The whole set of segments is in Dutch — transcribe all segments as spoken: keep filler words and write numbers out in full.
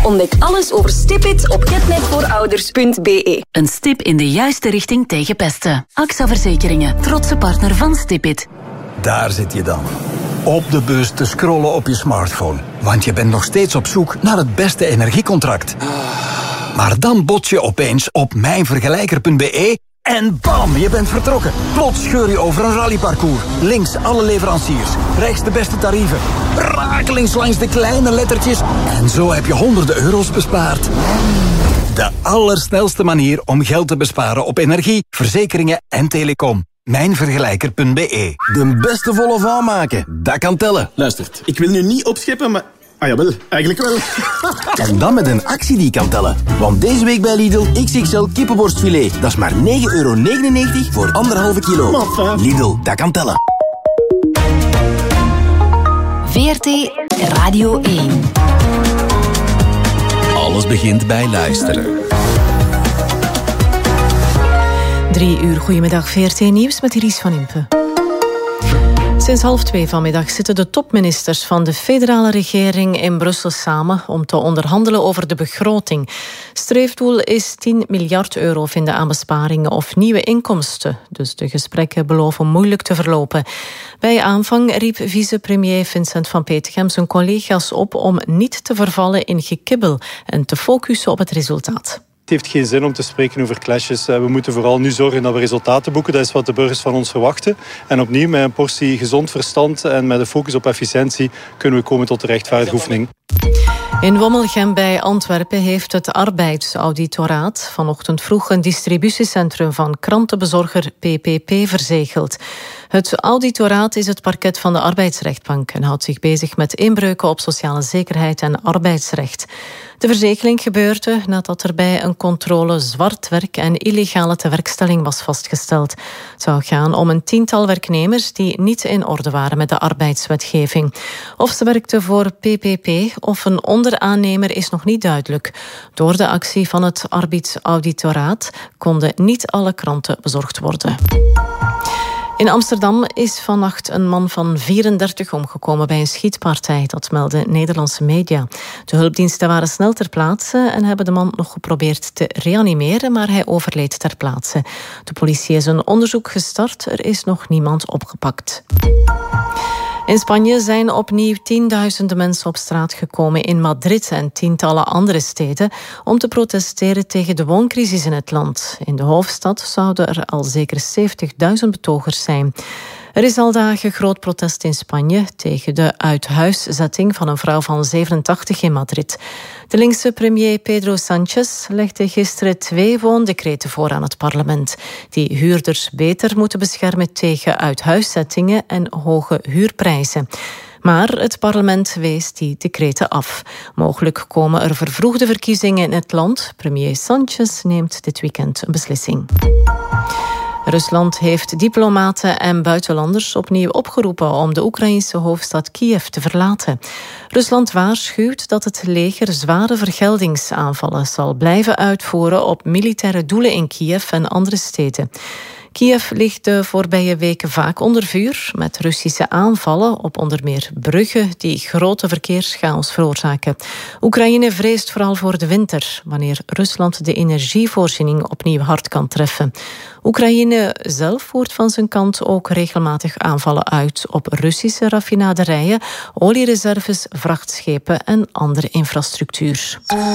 Ontdek alles over Stipit op getnetvoorouders punt b e. Een stip in de juiste richting tegen pesten. A X A Verzekeringen, trotse partner van Stipit. Daar zit je dan. Op de bus te scrollen op je smartphone. Want je bent nog steeds op zoek naar het beste energiecontract. Maar dan bots je opeens op mijnvergelijker punt b e en bam, je bent vertrokken. Plots scheur je over een rallyparcours. Links alle leveranciers. Rechts de beste tarieven. Rakelings langs de kleine lettertjes. En zo heb je honderden euro's bespaard. De allersnelste manier om geld te besparen op energie, verzekeringen en telecom. mijnvergelijker punt b e. De beste Volvo aanmaken, dat kan tellen. Luistert, ik wil nu niet opscheppen, maar... Ah jawel, eigenlijk wel. En dan met een actie die kan tellen. Want deze week bij Lidl X X L kippenborstfilet. Dat is maar negen euro negenennegentig voor anderhalve kilo. Maffa. Lidl, dat kan tellen. V R T Radio één. Alles begint bij luisteren. Drie uur, goedemiddag, V R T Nieuws met Iris van Impe. Sinds half twee vanmiddag zitten de topministers van de federale regering in Brussel samen om te onderhandelen over de begroting. Streefdoel is tien miljard euro vinden aan besparingen of nieuwe inkomsten. Dus de gesprekken beloven moeilijk te verlopen. Bij aanvang riep vicepremier Vincent van Petegem zijn collega's op om niet te vervallen in gekibbel en te focussen op het resultaat. Het heeft geen zin om te spreken over clashes. We moeten vooral nu zorgen dat we resultaten boeken. Dat is wat de burgers van ons verwachten. En opnieuw, met een portie gezond verstand en met een focus op efficiëntie kunnen we komen tot de rechtvaardige oefening. In Wommelgem bij Antwerpen heeft het arbeidsauditoraat vanochtend vroeg een distributiecentrum van krantenbezorger P P P verzegeld. Het auditoraat is het parket van de arbeidsrechtbank en houdt zich bezig met inbreuken op sociale zekerheid en arbeidsrecht. De verzegeling gebeurde nadat er bij een controle zwart werk en illegale tewerkstelling was vastgesteld. Het zou gaan om een tiental werknemers die niet in orde waren met de arbeidswetgeving. Of ze werkten voor P P P of een onderaannemer is nog niet duidelijk. Door de actie van het arbeidsauditoraat konden niet alle kranten bezorgd worden. In Amsterdam is vannacht een man van vierendertig omgekomen bij een schietpartij. Dat melden Nederlandse media. De hulpdiensten waren snel ter plaatse en hebben de man nog geprobeerd te reanimeren, maar hij overleed ter plaatse. De politie is een onderzoek gestart. Er is nog niemand opgepakt. In Spanje zijn opnieuw tienduizenden mensen op straat gekomen in Madrid en tientallen andere steden om te protesteren tegen de wooncrisis in het land. In de hoofdstad zouden er al zeker zeventigduizend betogers zijn. Er is al dagen groot protest in Spanje tegen de uithuiszetting van een vrouw van zevenentachtig in Madrid. De linkse premier Pedro Sánchez legde gisteren twee woondecreten voor aan het parlement, die huurders beter moeten beschermen tegen uithuiszettingen en hoge huurprijzen. Maar het parlement wees die decreten af. Mogelijk komen er vervroegde verkiezingen in het land. Premier Sánchez neemt dit weekend een beslissing. Rusland heeft diplomaten en buitenlanders opnieuw opgeroepen om de Oekraïnse hoofdstad Kiev te verlaten. Rusland waarschuwt dat het leger zware vergeldingsaanvallen zal blijven uitvoeren op militaire doelen in Kiev en andere steden. Kiev ligt de voorbije weken vaak onder vuur met Russische aanvallen op onder meer bruggen die grote verkeerschaos veroorzaken. Oekraïne vreest vooral voor de winter, wanneer Rusland de energievoorziening opnieuw hard kan treffen. Oekraïne zelf voert van zijn kant ook regelmatig aanvallen uit op Russische raffinaderijen, oliereserves, vrachtschepen en andere infrastructuur.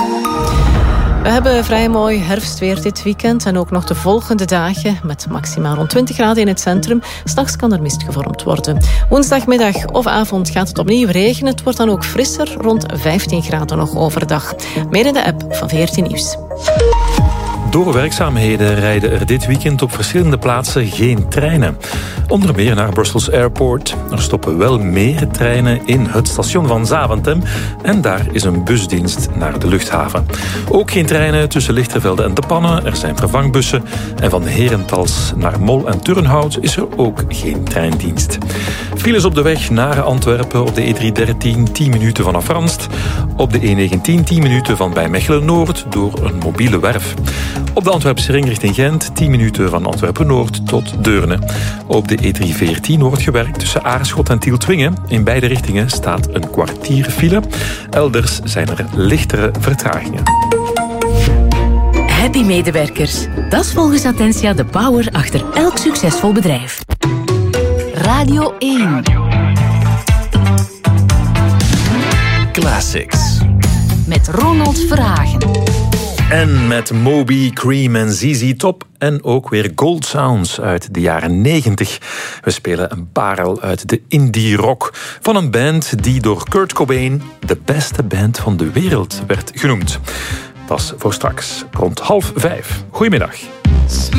We hebben vrij mooi herfstweer dit weekend en ook nog de volgende dagen met maximaal rond twintig graden in het centrum. 'S Nachts kan er mist gevormd worden. Woensdagmiddag of avond gaat het opnieuw regenen. Het wordt dan ook frisser, rond vijftien graden nog overdag. Meer in de app van V R T Nieuws. Door werkzaamheden rijden er dit weekend op verschillende plaatsen geen treinen. Onder meer naar Brussels Airport. Er stoppen wel meer treinen in het station van Zaventem. En daar is een busdienst naar de luchthaven. Ook geen treinen tussen Lichtervelde en De Pannen. Er zijn vervangbussen. En van Herentals naar Mol en Turnhout is er ook geen treindienst. Files op de weg naar Antwerpen op de E driehonderddertien, tien minuten vanaf Ranst. Op de E negentien, tien minuten van bij Mechelen-Noord door een mobiele werf. Op de Antwerpse ring richting Gent, tien minuten van Antwerpen-Noord tot Deurne. Op de E driehonderdveertien wordt gewerkt tussen Aarschot en Tieltwingen. In beide richtingen staat een kwartier file. Elders zijn er lichtere vertragingen. Happy medewerkers. Dat is volgens Attentia de power achter elk succesvol bedrijf. Radio één. Classics. Met Ronald Verhagen. En met Moby, Cream en Z Z Top. En ook weer Gold Sounds uit de jaren negentig. We spelen een parel uit de indie rock van een band die door Kurt Cobain de beste band van de wereld werd genoemd. Dat is voor straks rond half vijf. Goedemiddag.